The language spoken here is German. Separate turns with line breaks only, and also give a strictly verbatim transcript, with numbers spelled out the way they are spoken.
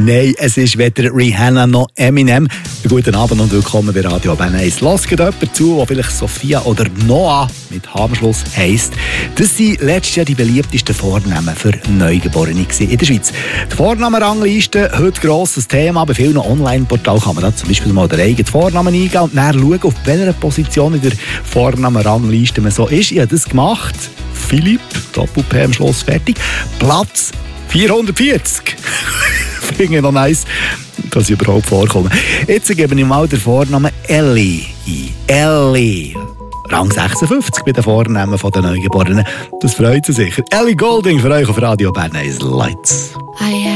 Nein, es ist weder Rihanna noch Eminem. Guten Abend und willkommen bei Radio Bern eins. Lasst jemand zu, der vielleicht Sophia oder Noah mit H am Schluss heisst. Das sind letztes Jahr die beliebtesten Vornamen für Neugeborene in der Schweiz. Die Vornamenrangliste, heute grosses Thema. Bei vielen Online-Portalen kann man da zum Beispiel mal den eigenen Vornamen eingeben und dann schauen, auf welcher Position in der Vornamenrangliste man so ist. Ich habe das gemacht. Philipp, Doppel-P am Schluss, fertig. Platz vierhundertvierzig. Finde ich noch nice, dass ich überhaupt vorkomme. Jetzt gebe ich mal den Vornamen Ellie ein. Ellie. Rang sechsundfünfzig bei den Vornamen der Neugeborenen. Das freut Sie sicher. Ellie Goulding für euch auf Radio Bern eins. Lights.